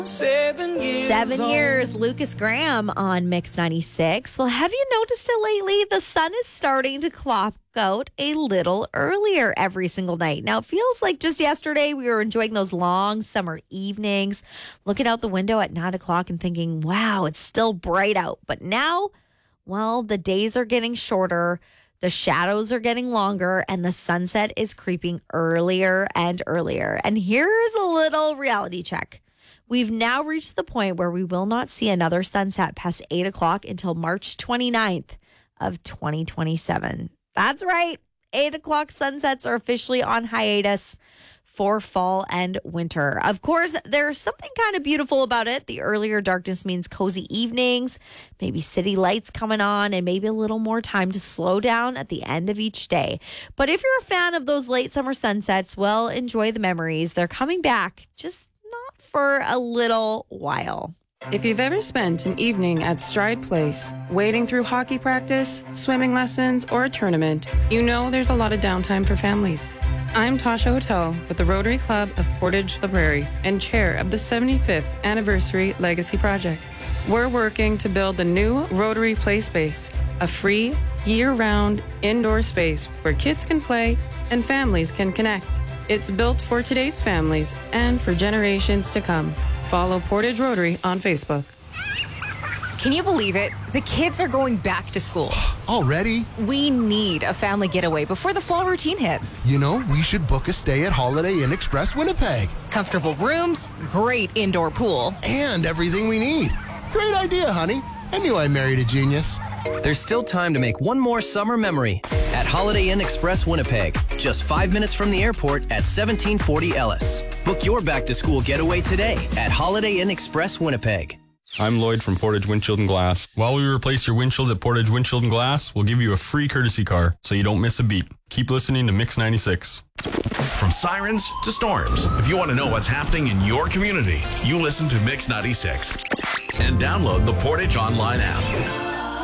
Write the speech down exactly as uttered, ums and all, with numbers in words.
Seven years. Seven years, Lucas Graham on Mix ninety-six. Well, have you noticed it lately? The sun is starting to clock out a little earlier every single night. Now, it feels like just yesterday we were enjoying those long summer evenings, looking out the window at nine o'clock and thinking, wow, it's still bright out. But now, well, the days are getting shorter. The shadows are getting longer and the sunset is creeping earlier and earlier. And here's a little reality check. We've now reached the point where we will not see another sunset past eight o'clock until March twenty-ninth of twenty twenty-seven. That's right. eight o'clock sunsets are officially on hiatus for fall and winter. Of course, there's something kind of beautiful about it. The earlier darkness means cozy evenings, maybe city lights coming on, and maybe a little more time to slow down at the end of each day. But if you're a fan of those late summer sunsets, well, enjoy the memories. They're coming back, just not for a little while. If you've ever spent an evening at Stride Place, wading through hockey practice, swimming lessons, or a tournament, you know there's a lot of downtime for families. I'm Tasha Hotel with the Rotary Club of Portage La Prairie and chair of the seventy-fifth Anniversary Legacy Project. We're working to build the new Rotary Play Space, a free, year-round indoor space where kids can play and families can connect. It's built for today's families and for generations to come. Follow Portage Rotary on Facebook. Can you believe it? The kids are going back to school. Already? We need a family getaway before the fall routine hits. You know, we should book a stay at Holiday Inn Express Winnipeg. Comfortable rooms, great indoor pool. And everything we need. Great idea, honey. I knew I married a genius. There's still time to make one more summer memory at Holiday Inn Express Winnipeg, just five minutes from the airport at seventeen forty Ellis. Book your back-to-school getaway today at Holiday Inn Express Winnipeg. I'm Lloyd from Portage Windshield and Glass. While we replace your windshield at Portage Windshield and Glass, we'll give you a free courtesy car so you don't miss a beat. Keep listening to Mix ninety-six. From sirens to storms, if you want to know what's happening in your community, you listen to Mix ninety-six. And download the Portage Online app.